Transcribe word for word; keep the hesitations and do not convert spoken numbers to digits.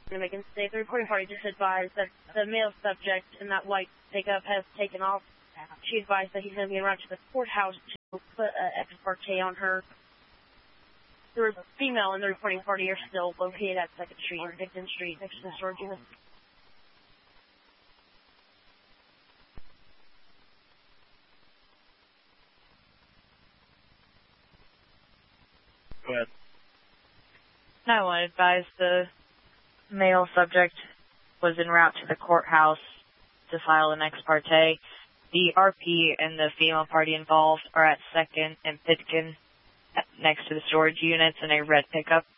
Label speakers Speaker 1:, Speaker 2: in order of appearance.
Speaker 1: to Macon State. The reporting party just advised that the male subject in that white pickup has taken off. She advised that he's going to be en route to the courthouse to put an ex parte on her. The female and the reporting party are still located at second Street and Dixon Street next to the storage unit.
Speaker 2: Go ahead.
Speaker 3: nine one advised the male subject was en route to the courthouse to file an ex parte. The R P and the female party involved are at second and Pitkin next to the storage units in a red pickup.